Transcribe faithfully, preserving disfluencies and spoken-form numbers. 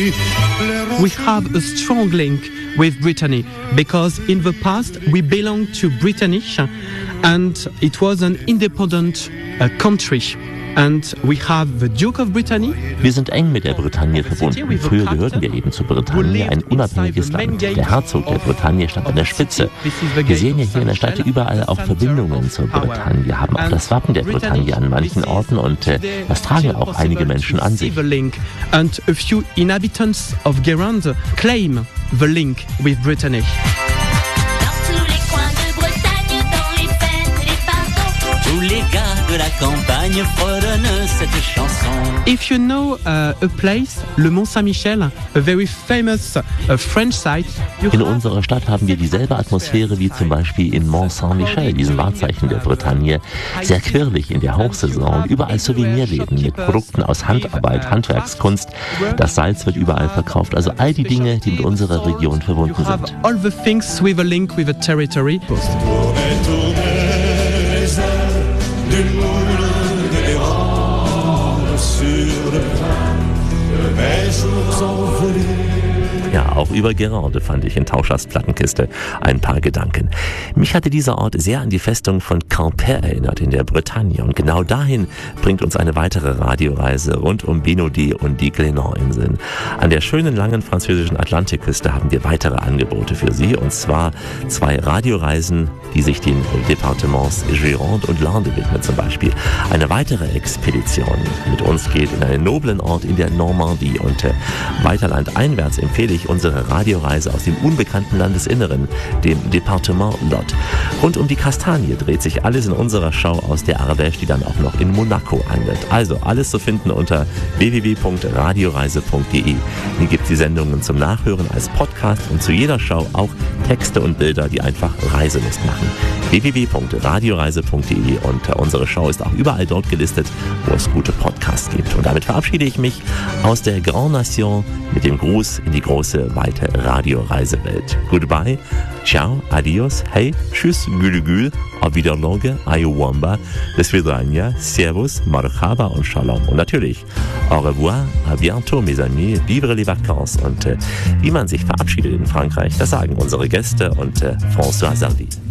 We have a strong link with Brittany because in the past we belonged to Brittany and it was an independent uh, country. And we have the Duke of Brittany. Wir sind eng mit der Bretagne verbunden. Früher gehörten wir eben zu Bretagne, ein unabhängiges Land. Der Herzog der Bretagne stand an der Spitze. Wir sehen ja hier in der Stadt überall auch Verbindungen zur Bretagne. Wir haben auch das Wappen der Bretagne an manchen Orten und äh, das tragen auch einige Menschen an sich. And a few inhabitants of Guérande claim the link with Brittany. De la campagne fredonne cette chanson. If you know uh, a place, le Mont Saint-Michel, a very famous uh, French site. In unserer Stadt haben wir dieselbe Atmosphäre wie zum Beispiel in Mont Saint-Michel, diesem Wahrzeichen der Bretagne. Sehr quirlig in der Hochsaison, überall Souvenirläden mit Produkten aus Handarbeit, Handwerkskunst. Das Salz wird überall verkauft, also all die Dinge, die mit unserer Region verbunden sind. All the things with a link with a territory. Du moule de l'érable sur le plat, de mes jours envolés. Ja, auch über Guérande fand ich in Tauschers Plattenkiste ein paar Gedanken. Mich hatte dieser Ort sehr an die Festung von Quimper erinnert in der Bretagne und genau dahin bringt uns eine weitere Radioreise rund um Bénodet und die Glénan-Inseln. An der schönen langen französischen Atlantikküste haben wir weitere Angebote für Sie und zwar zwei Radioreisen, die sich den Departements Gironde und Landes widmen zum Beispiel. Eine weitere Expedition mit uns geht in einen noblen Ort in der Normandie und äh, weiter landeinwärts empfehle ich unsere Radioreise aus dem unbekannten Landesinneren, dem Departement Lot. Rund um die Kastanie dreht sich alles in unserer Show aus der Ardèche, die dann auch noch in Monaco endet. Also alles zu finden unter w w w punkt radioreise punkt d e. Hier gibt es die Sendungen zum Nachhören als Podcast und zu jeder Show auch Texte und Bilder, die einfach Reiselust machen. w w w punkt radioreise punkt d e und unsere Show ist auch überall dort gelistet, wo es gute Podcasts gibt. Und damit verabschiede ich mich aus der Grande Nation mit dem Gruß in die große, weite Radioreisewelt. Goodbye, ciao, adios, hey, tschüss, gülü gül, auf Wiederloge, ayuwamba, des Vidania, servus, marhaba und shalom. Und natürlich, au revoir, à bientôt, mes amis, vivre les vacances. Und äh, wie man sich verabschiedet in Frankreich, das sagen unsere Gäste und äh, François Sardy.